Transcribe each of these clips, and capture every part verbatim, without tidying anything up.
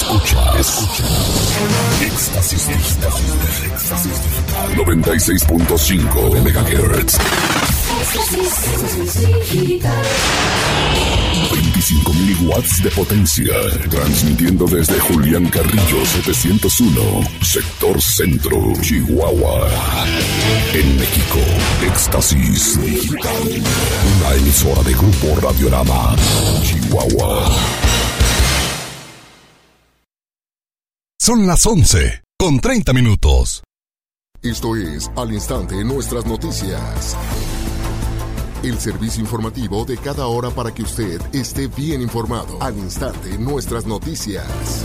Escucha, escucha. Éxtasis Digital. Éxtasis Digital. noventa y seis punto cinco megahertz. veinticinco mil watts de potencia. Transmitiendo desde Julián Carrillo setecientos uno, sector centro, Chihuahua. En México, Éxtasis Digital. Una emisora de Grupo Radiorama, Chihuahua. Son las once, con treinta minutos. Esto es Al Instante Nuestras Noticias. El servicio informativo de cada hora para que usted esté bien informado. Al Instante Nuestras Noticias.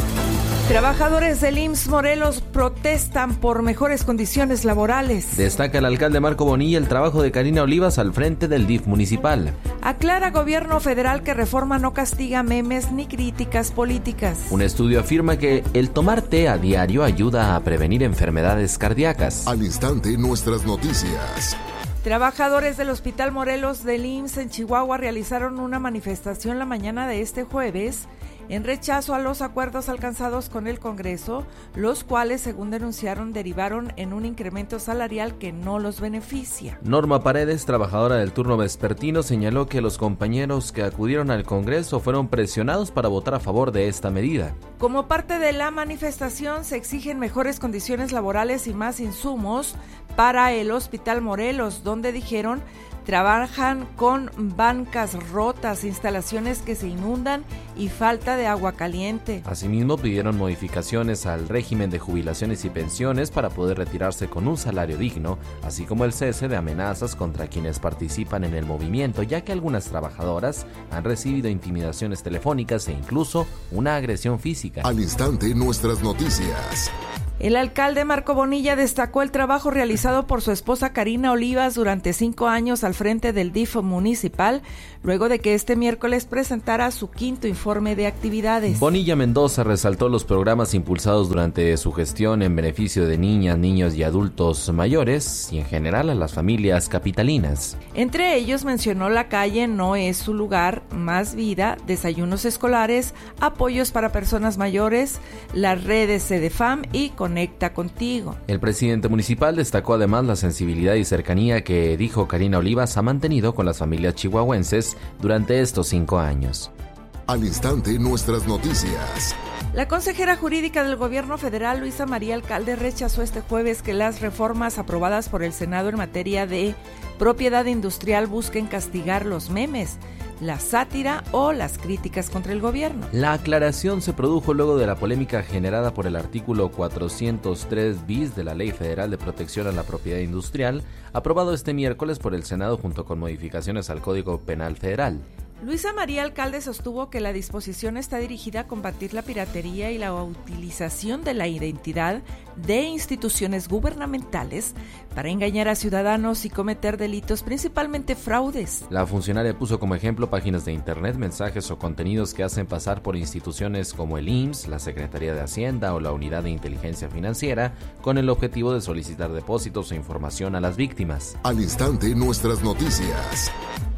Trabajadores del I M S S Morelos protestan por mejores condiciones laborales. Destaca el alcalde Marco Bonilla el trabajo de Karina Olivas al frente del D I F municipal. Aclara gobierno federal que reforma no castiga memes ni críticas políticas. Un estudio afirma que el tomar té a diario ayuda a prevenir enfermedades cardíacas. Al Instante Nuestras Noticias. Trabajadores del Hospital Morelos del I M S S en Chihuahua realizaron una manifestación la mañana de este jueves en rechazo a los acuerdos alcanzados con el Congreso, los cuales, según denunciaron, derivaron en un incremento salarial que no los beneficia. Norma Paredes, trabajadora del turno vespertino, señaló que los compañeros que acudieron al Congreso fueron presionados para votar a favor de esta medida. Como parte de la manifestación, se exigen mejores condiciones laborales y más insumos para el Hospital Morelos, donde dijeron trabajan con bancas rotas, instalaciones que se inundan y falta de agua caliente. Asimismo, pidieron modificaciones al régimen de jubilaciones y pensiones para poder retirarse con un salario digno, así como el cese de amenazas contra quienes participan en el movimiento, ya que algunas trabajadoras han recibido intimidaciones telefónicas e incluso una agresión física. Al Instante Nuestras Noticias. El alcalde Marco Bonilla destacó el trabajo realizado por su esposa Karina Olivas durante cinco años al frente del D I F municipal, luego de que este miércoles presentara su quinto informe de actividades. Bonilla Mendoza resaltó los programas impulsados durante su gestión en beneficio de niñas, niños y adultos mayores y en general a las familias capitalinas. Entre ellos mencionó La Calle No Es Su Lugar, Más Vida, desayunos escolares, apoyos para personas mayores, las redes CEDEFAM y Conecta Contigo. El presidente municipal destacó además la sensibilidad y cercanía que, dijo Karina Olivas, ha mantenido con las familias chihuahuenses durante estos cinco años. Al Instante Nuestras Noticias. La consejera jurídica del gobierno federal, Luisa María Alcalde, rechazó este jueves que las reformas aprobadas por el Senado en materia de propiedad industrial busquen castigar los memes, la sátira o las críticas contra el gobierno. La aclaración se produjo luego de la polémica generada por el artículo cuatrocientos tres bis de la Ley Federal de Protección a la Propiedad Industrial, aprobado este miércoles por el Senado junto con modificaciones al Código Penal Federal. Luisa María Alcalde sostuvo que la disposición está dirigida a combatir la piratería y la utilización de la identidad de instituciones gubernamentales para engañar a ciudadanos y cometer delitos, principalmente fraudes. La funcionaria puso como ejemplo páginas de internet, mensajes o contenidos que hacen pasar por instituciones como el I M S S, la Secretaría de Hacienda o la Unidad de Inteligencia Financiera, con el objetivo de solicitar depósitos o información a las víctimas. Al Instante Nuestras Noticias.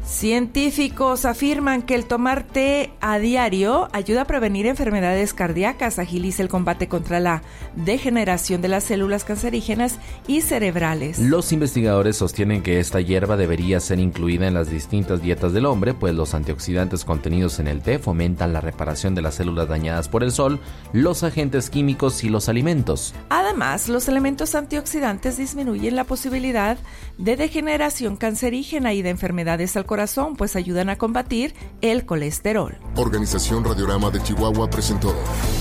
Científicos afirman que el tomar té a diario ayuda a prevenir enfermedades cardíacas, agiliza el combate contra la degeneración de las células cancerígenas y cerebrales. Los investigadores sostienen que esta hierba debería ser incluida en las distintas dietas del hombre, pues los antioxidantes contenidos en el té fomentan la reparación de las células dañadas por el sol, los agentes químicos y los alimentos. Además, los elementos antioxidantes disminuyen la posibilidad de degeneración cancerígena y de enfermedades al corazón, pues ayudan a combatir el colesterol. Organización Radiorama de Chihuahua presentó.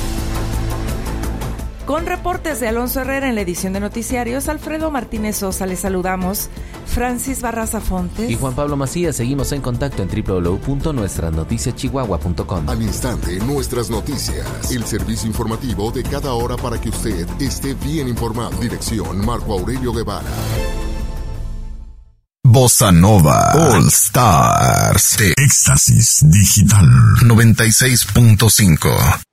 Con reportes de Alonso Herrera en la edición de noticiarios, Alfredo Martínez Sosa, les saludamos, Francis Barraza Fontes y Juan Pablo Macías. Seguimos en contacto en doble u doble u doble u punto nuestras noticias chihuahua punto com. Al Instante Nuestras Noticias, el servicio informativo de cada hora para que usted esté bien informado. Dirección Marco Aurelio Guevara. Bossa Nova All Stars de Éxtasis Digital noventa y seis punto cinco.